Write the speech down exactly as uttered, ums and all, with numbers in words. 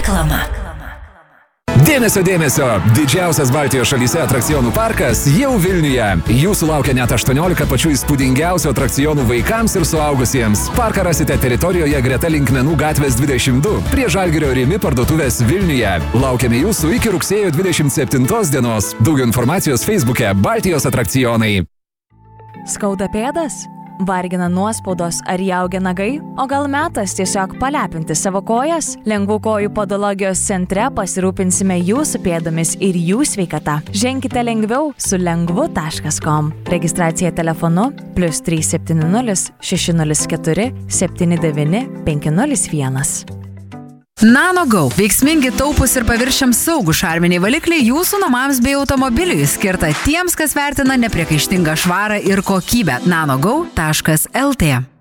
Reklama. Dėmesio, dėmesio! Didžiausias Baltijos šalyse atrakcionų parkas jau Vilniuje. Jūsų laukia net aštuoniolika pačių įspūdingiausių atrakcionų vaikams ir suaugusiems. Parką rasite teritorijoje greta Linkmenų gatvės dvidešimt du, prie Žalgirio Rimi parduotuvės Vilniuje. Laukiame jūsų iki rugsėjo dvidešimt septintos dienos. Daugiau informacijos Facebook'e Baltijos atrakcionai. Skauda pėdas? Vargina nuospaudos ar jaugia nagai? O gal metas tiesiog palepinti savo kojas? Lengvų kojų podologijos centre pasirūpinsime jūsų pėdomis ir jų sveikata. Ženkite lengviau su lengvu taškas com. Registracija telefonu plius trys septyni nulis šeši nulis keturi septyni devyni penki nulis vienas. NanoGo. Veiksmingi, taupūs ir paviršiams saugų šarminiai valikliai jūsų namams bei automobiliui, skirta tiems, kas vertina nepriekaištingą švarą ir kokybę. nanogo taškas lt